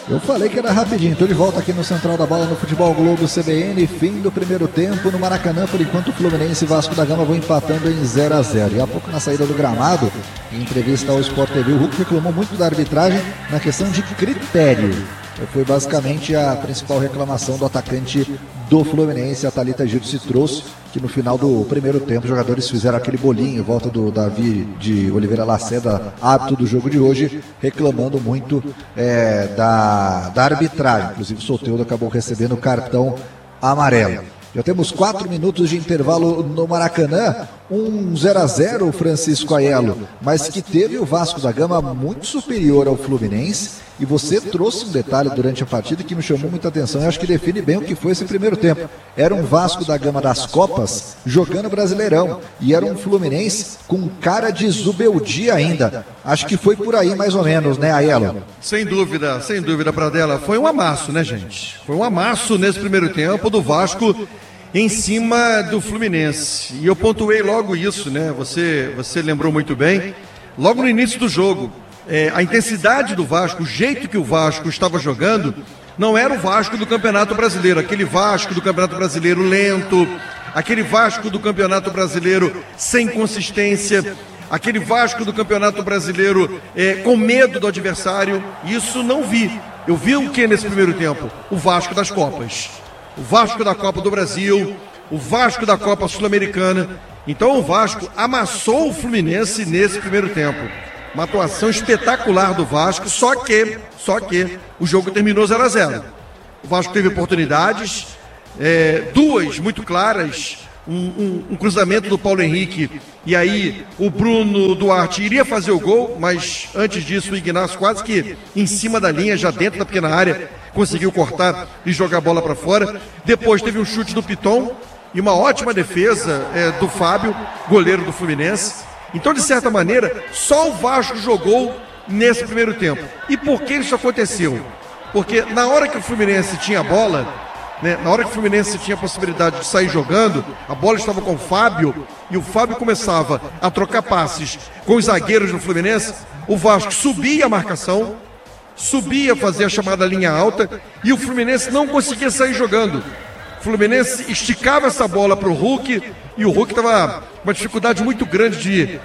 Eu falei que era rapidinho, tô de volta aqui no Central da Bola no Futebol Globo CBN, fim do primeiro tempo no Maracanã, por enquanto o Fluminense e Vasco da Gama vão empatando em 0-0. E há pouco na saída do gramado, em entrevista ao Sport TV, o Hulk reclamou muito da arbitragem na questão de critério. Foi basicamente a principal reclamação do atacante do Fluminense, a Thalita Gil se trouxe, que no final do primeiro tempo os jogadores fizeram aquele bolinho em volta do Davi de Oliveira Lacerda, hábito do jogo de hoje, reclamando muito da arbitragem. Inclusive o Soteldo acabou recebendo o cartão amarelo. Já temos 4 minutos de intervalo no Maracanã, 0-0 o Francisco Aiello, mas que teve o Vasco da Gama muito superior ao Fluminense. E você trouxe um detalhe durante a partida que me chamou muita atenção e acho que define bem o que foi esse primeiro tempo. Era um Vasco da Gama das Copas jogando Brasileirão e era um Fluminense com cara de zubeldia ainda. Acho que foi por aí mais ou menos, né, Aiello? Sem dúvida, Pradella. Foi um amasso, né, gente? Foi um amasso nesse primeiro tempo do Vasco em cima do Fluminense. E eu pontuei logo isso, né? Você lembrou muito bem. Logo no início do jogo. A intensidade do Vasco, o jeito que o Vasco estava jogando, não era o Vasco do Campeonato Brasileiro, aquele Vasco do Campeonato Brasileiro lento, aquele Vasco do Campeonato Brasileiro sem consistência, aquele Vasco do Campeonato Brasileiro com medo do adversário. Isso não vi. Eu vi o que nesse primeiro tempo? O Vasco das Copas. O Vasco da Copa do Brasil, o Vasco da Copa Sul-Americana. Então o Vasco amassou o Fluminense nesse primeiro tempo. Uma atuação espetacular do Vasco, só que o jogo terminou 0-0. O Vasco teve oportunidades, duas muito claras, um cruzamento do Paulo Henrique, e aí o Bruno Duarte iria fazer o gol, mas antes disso o Ignacio quase que em cima da linha, já dentro da pequena área, conseguiu cortar e jogar a bola para fora. Depois teve um chute do Piton e uma ótima defesa do Fábio, goleiro do Fluminense. Então, de certa maneira, só o Vasco jogou nesse primeiro tempo. E por que isso aconteceu? Porque na hora que o Fluminense tinha a bola, né, na hora que o Fluminense tinha a possibilidade de sair jogando, a bola estava com o Fábio, e o Fábio começava a trocar passes com os zagueiros do Fluminense, o Vasco subia a marcação, subia a fazer a chamada linha alta, e o Fluminense não conseguia sair jogando. O Fluminense esticava essa bola para o Hulk, e o Hulk estava com uma dificuldade muito grande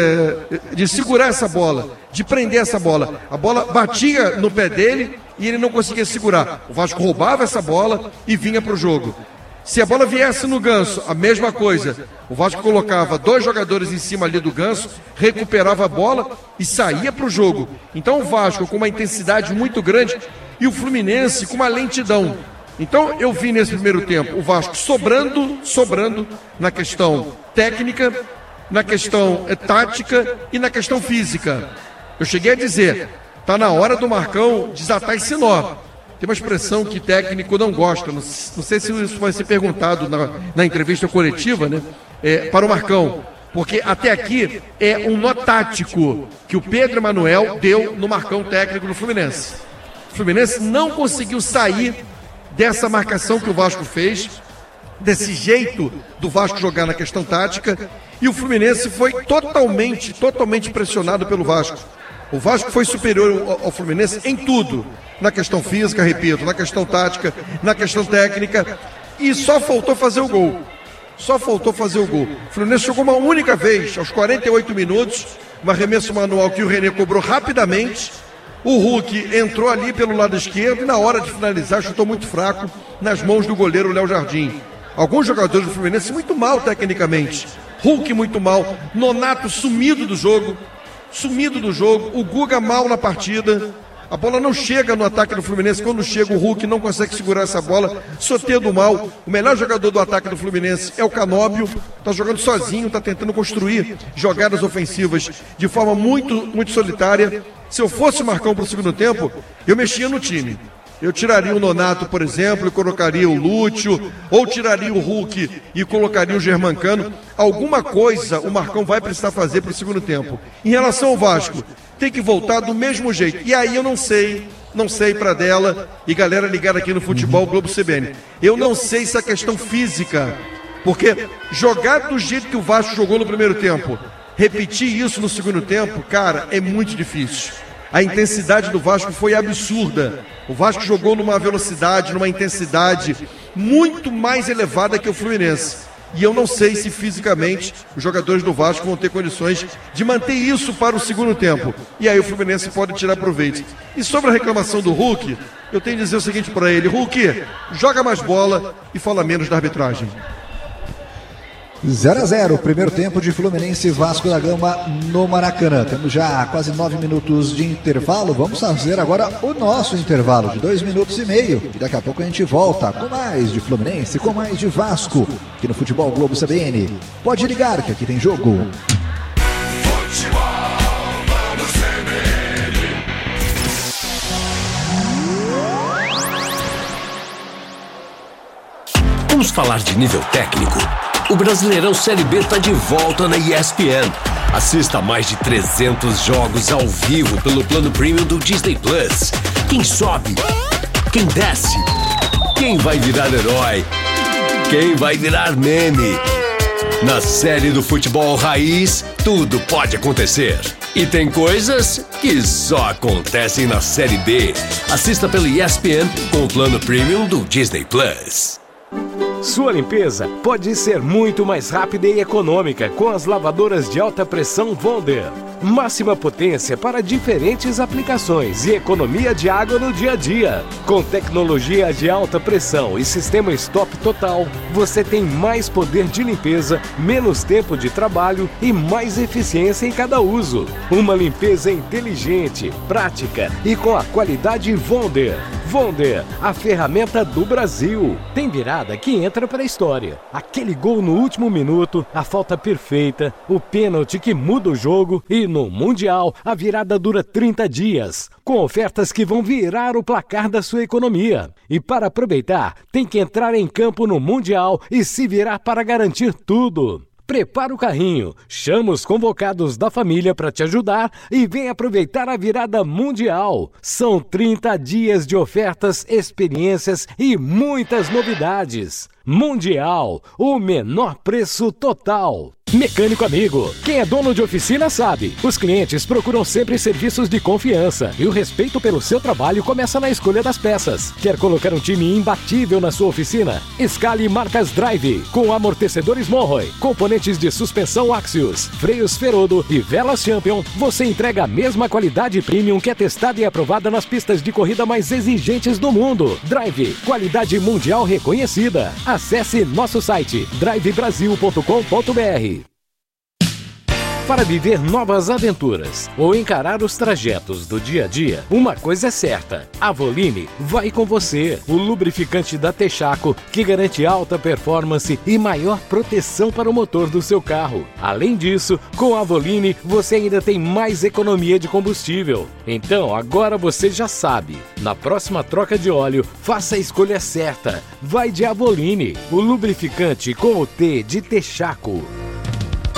de segurar essa bola, de prender essa bola. A bola batia no pé dele e ele não conseguia segurar. O Vasco roubava essa bola e vinha para o jogo. Se a bola viesse no Ganso, a mesma coisa. O Vasco colocava 2 jogadores em cima ali do Ganso, recuperava a bola e saía para o jogo. Então o Vasco com uma intensidade muito grande e o Fluminense com uma lentidão. Então eu vi nesse primeiro tempo o Vasco sobrando na questão técnica, na questão tática e na questão física. Eu cheguei a dizer, tá na hora do Marcão desatar esse nó. Tem uma expressão que técnico não gosta, não sei se isso vai ser perguntado na entrevista coletiva, né, para o Marcão. Porque até aqui é um nó tático que o Pedro Emanuel deu no Marcão técnico do Fluminense. O Fluminense não conseguiu sair dessa marcação que o Vasco fez, desse jeito do Vasco jogar na questão tática, e o Fluminense foi totalmente pressionado pelo Vasco. O Vasco foi superior ao Fluminense em tudo, na questão física, repito, na questão tática, na questão técnica, e só faltou fazer o gol. O Fluminense jogou uma única vez, aos 48 minutos, um arremesso manual que o René cobrou rapidamente. O Hulk entrou ali pelo lado esquerdo e na hora de finalizar chutou muito fraco nas mãos do goleiro Léo Jardim. Alguns jogadores do Fluminense muito mal tecnicamente. Hulk muito mal. Nonato sumido do jogo. O Guga mal na partida. A bola não chega no ataque do Fluminense. Quando chega o Hulk não consegue segurar essa bola. Soteldo mal. O melhor jogador do ataque do Fluminense é o Canóbio. Está jogando sozinho, está tentando construir jogadas ofensivas de forma muito solitária. Se eu fosse o Marcão para o segundo tempo, eu mexia no time. Eu tiraria o Nonato, por exemplo, e colocaria o Lúcio, ou tiraria o Hulk e colocaria o Germancano. Alguma coisa o Marcão vai precisar fazer para o segundo tempo. Em relação ao Vasco, tem que voltar do mesmo jeito. E aí eu não sei Pradella e galera ligada aqui no Futebol Globo CBN. Eu não sei se é questão física, porque jogar do jeito que o Vasco jogou no primeiro tempo, repetir isso no segundo tempo, cara, é muito difícil. A intensidade do Vasco foi absurda. O Vasco jogou numa velocidade, numa intensidade muito mais elevada que o Fluminense. E eu não sei se fisicamente os jogadores do Vasco vão ter condições de manter isso para o segundo tempo. E aí o Fluminense pode tirar proveito. E sobre a reclamação do Hulk, eu tenho que dizer o seguinte para ele: Hulk, joga mais bola e fala menos da arbitragem. 0-0, primeiro tempo de Fluminense e Vasco da Gama no Maracanã. Temos já quase 9 minutos de intervalo. Vamos fazer agora o nosso intervalo de 2 minutos e meio. E daqui a pouco a gente volta com mais de Fluminense, com mais de Vasco, aqui no Futebol Globo CBN. Pode ligar que aqui tem jogo. Vamos falar de nível técnico. O Brasileirão Série B está de volta na ESPN. Assista a mais de 300 jogos ao vivo pelo plano premium do Disney Plus. Quem sobe? Quem desce? Quem vai virar herói? Quem vai virar meme? Na série do futebol raiz, tudo pode acontecer. E tem coisas que só acontecem na Série B. Assista pelo ESPN com o plano premium do Disney Plus. Sua limpeza pode ser muito mais rápida e econômica com as lavadoras de alta pressão Wonder. Máxima potência para diferentes aplicações e economia de água no dia a dia. Com tecnologia de alta pressão e sistema stop total, você tem mais poder de limpeza, menos tempo de trabalho e mais eficiência em cada uso. Uma limpeza inteligente, prática e com a qualidade Wonder. Wonder, a ferramenta do Brasil. Tem virada que entra para a história. Aquele gol no último minuto, a falta perfeita, o pênalti que muda o jogo e no Mundial a virada dura 30 dias, com ofertas que vão virar o placar da sua economia. E para aproveitar, tem que entrar em campo no Mundial e se virar para garantir tudo. Prepara o carrinho, chama os convocados da família para te ajudar e vem aproveitar a virada mundial. São 30 dias de ofertas, experiências e muitas novidades. Mundial, o menor preço total. Mecânico amigo, quem é dono de oficina sabe. Os clientes procuram sempre serviços de confiança e o respeito pelo seu trabalho começa na escolha das peças. Quer colocar um time imbatível na sua oficina? Escale marcas Drive, com amortecedores Monroe, componentes de suspensão Axios, freios Ferodo e velas Champion. Você entrega a mesma qualidade premium que é testada e aprovada nas pistas de corrida mais exigentes do mundo. Drive, qualidade mundial reconhecida. Acesse nosso site drivebrasil.com.br. Para viver novas aventuras ou encarar os trajetos do dia a dia, uma coisa é certa: a Avoline vai com você. O lubrificante da Texaco, que garante alta performance e maior proteção para o motor do seu carro. Além disso, com a Avoline você ainda tem mais economia de combustível. Então, agora você já sabe. Na próxima troca de óleo, faça a escolha certa. Vai de Avoline, o lubrificante com o T de Texaco.